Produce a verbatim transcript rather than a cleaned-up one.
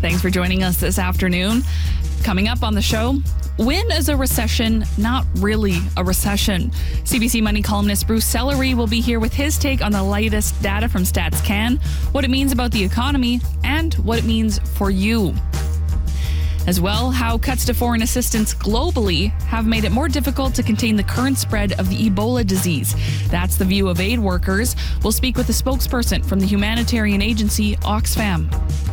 Thanks for joining us this afternoon. Coming up on the show, when is a recession not really a recession? C B C Money columnist Bruce Sellery will be here with his take on the latest data from StatsCan, what it means about the economy, and what it means for you. As well, how cuts to foreign assistance globally have made it more difficult to contain the current spread of the Ebola disease. That's the view of aid workers. We'll speak with a spokesperson from the humanitarian agency Oxfam.